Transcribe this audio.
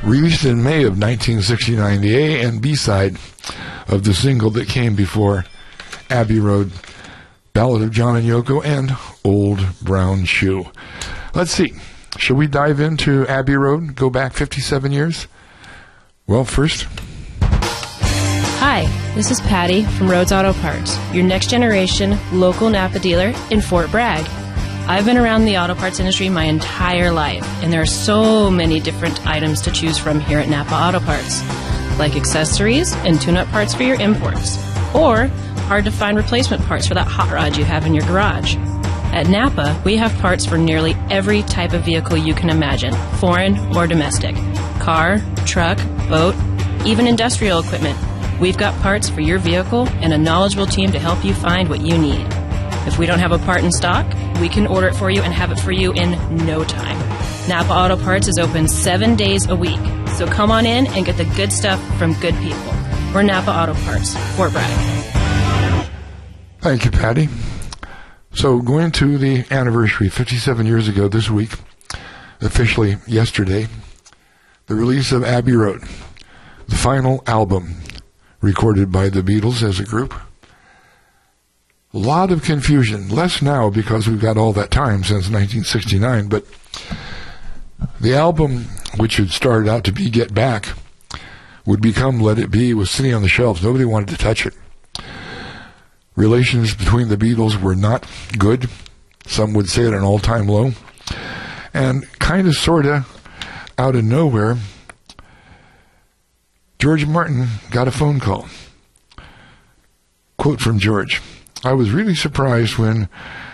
Released in May of 1969, the A and B side of the single that came before Abbey Road, Ballad of John and Yoko, and Old Brown Shoe. Let's see. Shall we dive into Abbey Road? Go back 57 years? Well, first... Hi, this is Patty from Rhodes Auto Parts, your next generation local Napa dealer in Fort Bragg. I've been around the auto parts industry my entire life, and there are so many different items to choose from here at Napa Auto Parts, like accessories and tune-up parts for your imports, or hard-to-find replacement parts for that hot rod you have in your garage. At Napa, we have parts for nearly every type of vehicle you can imagine, foreign or domestic, car, truck, boat, even industrial equipment. We've got parts for your vehicle and a knowledgeable team to help you find what you need. If we don't have a part in stock, we can order it for you and have it for you in no time. Napa Auto Parts is open 7 days a week, so come on in and get the good stuff from good people. We're Napa Auto Parts, Fort Bragg. Thank you, Patty. So going to the anniversary, 57 years ago this week, officially yesterday, the release of Abbey Road, the final album recorded by the Beatles as a group. A lot of confusion, less now because we've got all that time since 1969, but the album, which had started out to be Get Back, would become Let It Be, was sitting on the shelves. Nobody wanted to touch it. Relations between the Beatles were not good. Some would say at an all-time low. And kind of, sort of, out of nowhere, George Martin got a phone call. Quote from George: "I was really surprised when